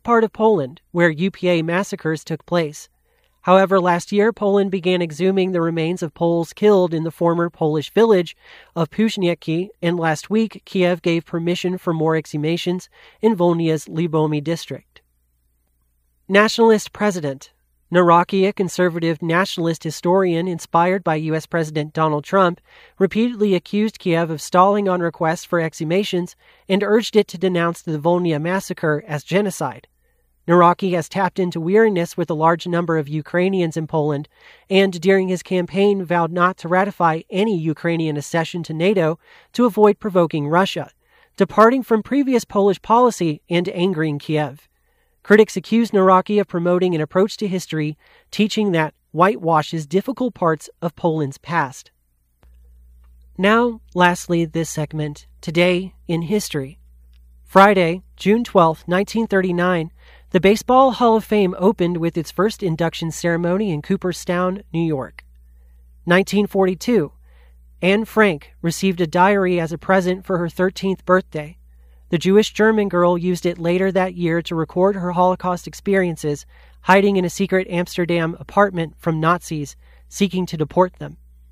part of Poland where UPA massacres took place. However, last year, Poland began exhuming the remains of Poles killed in the former Polish village of Puszniecki, and last week, Kiev gave permission for more exhumations in Volhynia's Lyubomy district. Nationalist President Nawrocki, a conservative nationalist historian inspired by U.S. President Donald Trump, repeatedly accused Kiev of stalling on requests for exhumations and urged it to denounce the Volhynia massacre as genocide. Nawrocki has tapped into weariness with a large number of Ukrainians in Poland, and during his campaign vowed not to ratify any Ukrainian accession to NATO to avoid provoking Russia, departing from previous Polish policy and angering Kiev. Critics accuse Nawrocki of promoting an approach to history, teaching that whitewashes difficult parts of Poland's past. Now, lastly, this segment, Today in History. Friday, June 12, 1939, the Baseball Hall of Fame opened with its first induction ceremony in Cooperstown, New York. 1942, Anne Frank received a diary as a present for her 13th birthday. The Jewish German girl used it later that year to record her Holocaust experiences, hiding in a secret Amsterdam apartment from Nazis seeking to deport them.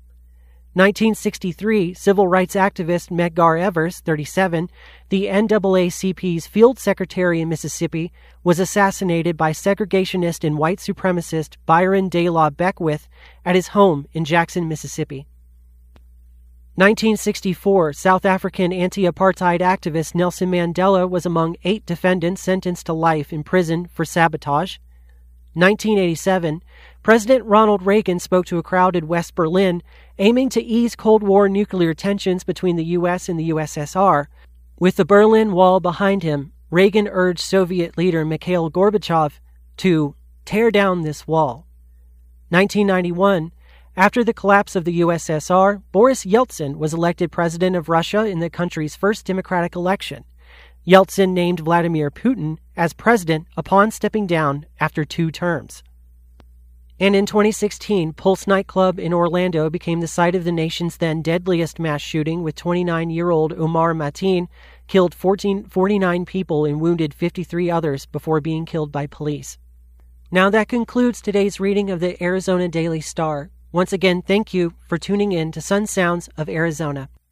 1963, civil rights activist Medgar Evers, 37, the NAACP's field secretary in Mississippi, was assassinated by segregationist and white supremacist Byron De La Beckwith at his home in Jackson, Mississippi. 1964, South African anti-apartheid activist Nelson Mandela was among 8 defendants sentenced to life in prison for sabotage. 1987, President Ronald Reagan spoke to a crowded West Berlin, aiming to ease Cold War nuclear tensions between the U.S. and the USSR. With the Berlin Wall behind him, Reagan urged Soviet leader Mikhail Gorbachev to tear down this wall. 1991, after the collapse of the USSR, Boris Yeltsin was elected president of Russia in the country's first democratic election. Yeltsin named Vladimir Putin as president upon stepping down after 2 terms. And in 2016, Pulse nightclub in Orlando became the site of the nation's then deadliest mass shooting, with 29-year-old Omar Mateen killed 49 people and wounded 53 others before being killed by police. Now that concludes today's reading of the Arizona Daily Star. Once again, thank you for tuning in to Sun Sounds of Arizona.